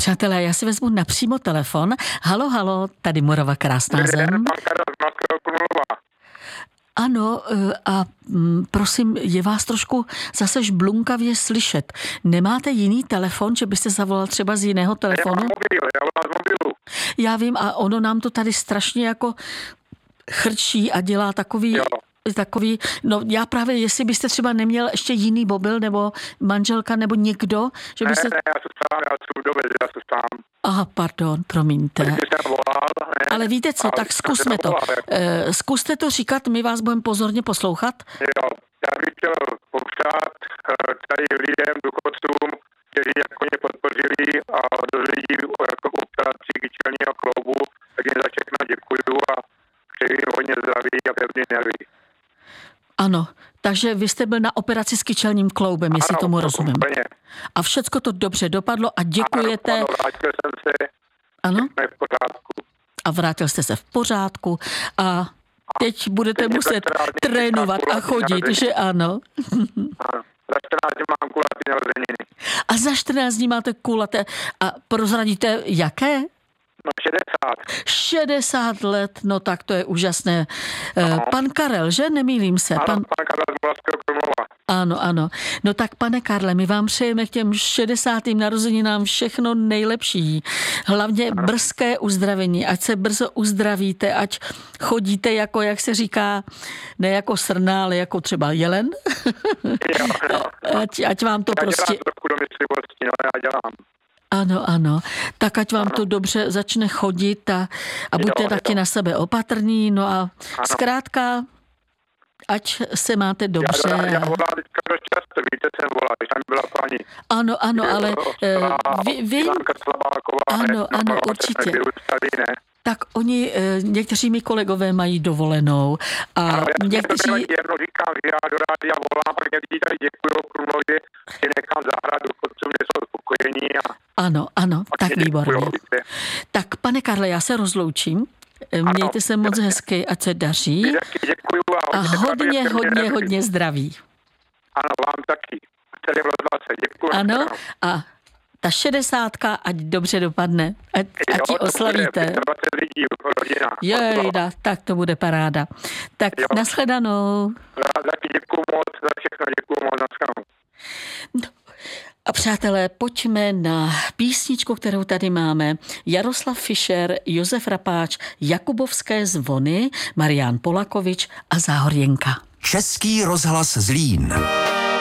Přátelé, já si vezmu napřímo telefon. Halo, halo, tady Morava krásná zem. Ano, a prosím, je vás trošku zase žblunkavě slyšet. Nemáte jiný telefon, že byste zavolal třeba z jiného telefonu? Já volám z mobilu. Já vím, a ono nám to tady strašně jako chrčí a dělá takový, no já právě, jestli byste třeba neměl ještě jiný mobil, nebo manželka, nebo někdo, že byste... Ne, já jsem sám. Aha, pardon, promiňte. Ale víte co, tak zkusme to. Zkuste to říkat, my vás budeme pozorně poslouchat. Jo, já bych chtěl popřát tady lidem, důchodcům, kteří jako mě podpořili a do lidí jako operaci kyčelního kloubu, tak jim za všechno děkuju a přeji hodně zdraví a pevný nervy. Ano, takže vy jste byl na operaci s kyčelním kloubem, jestli tomu rozumím. Úplně. A všecko to dobře dopadlo a děkujete. Ano, vrátil jsem se. Ano? V pořádku. A vrátil jste se v pořádku a teď budete muset trénovat a chodit, že ano? Ano. Za 14 dní mám kulatý narozeniny. A za 14 dní máte kulaté. A prozradíte, jaké? No 60. 60 let, no tak to je úžasné. Pan Karel, že? Nemýlím se. Ano, pan Karel z Moravského Krumlova. Ano, ano. No tak, pane Karle, my vám přejeme k těm 60. narozeninám všechno nejlepší. Hlavně brzké uzdravení, ať se brzo uzdravíte, ať chodíte jako, jak se říká, ne jako srna, ale jako třeba jelen. Jo. Ať vám to já prostě... dělám trochu do myslivosti, no já dělám. Ano, ano. Tak ať vám to dobře začne chodit a buďte taky na sebe opatrní. No a zkrátka, ať se máte dobře. Já volám teďka dost často, víte, jsem volal, když tam byla paní. Ano, ale vy... Ano, určitě. Tak oni, někteří mi kolegové mají dovolenou a někteří... Jedno říkám, že já do rádia volám, pak někdy tady děkuju Krumlově, že nechám zahrát důchodcům, že jsou spokojení. Ano, tak výborně. Tak, pane Karle, já se rozloučím. Mějte se moc hezky, ať se daří. A hodně zdraví. Ano, vám taky. Děkuji. Ano, a ta 60, ať dobře dopadne, ať ji oslavíte. Jejda, tak to bude paráda. Tak nashledanou. Taky děkuji moc, za všechno děkuji moc, nashledanou. No. A přátelé, pojďme na písničku, kterou tady máme. Jaroslav Fischer, Josef Rapáč, Jakubovské zvony, Marián Polakovič a Záhorjenka. Český rozhlas Zlín.